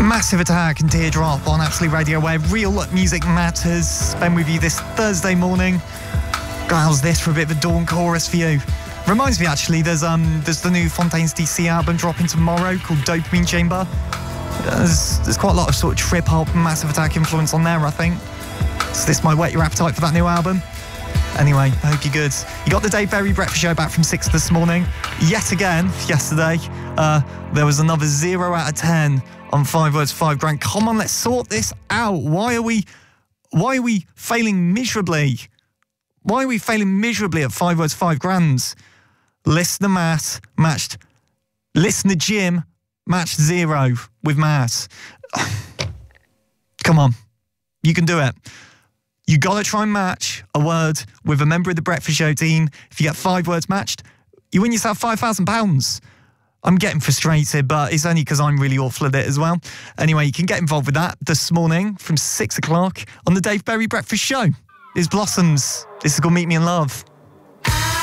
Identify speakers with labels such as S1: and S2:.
S1: Massive Attack and Teardrop on Absolute Radio, where real music matters. Ben with you this Thursday morning. How's this for a bit of a dawn chorus for you? Reminds me, actually, there's the new Fontaines DC album dropping tomorrow called Dopamine Chamber. There's quite a lot of sort of trip hop, Massive Attack influence on there, I think. So this might whet your appetite for that new album. Anyway, I hope you're good. You got the Dave Berry Breakfast Show back from 6 this morning. Yet again, yesterday, there was another 0 out of 10 on 5 words, 5 grand. Come on, let's sort this out. Why are we failing miserably? Why are we failing miserably at 5 words, 5 grand? Listener Matt matched Listener Jim matched 0 with Matt. Come on, you can do it. You got to try and match a word with a member of the Breakfast Show team. If you get 5 words matched, you win yourself £5,000. I'm getting frustrated, but it's only because I'm really awful at it as well. Anyway, you can get involved with that this morning from 6 o'clock on the Dave Berry Breakfast Show. It's Blossoms. This is called Meet Me in Love.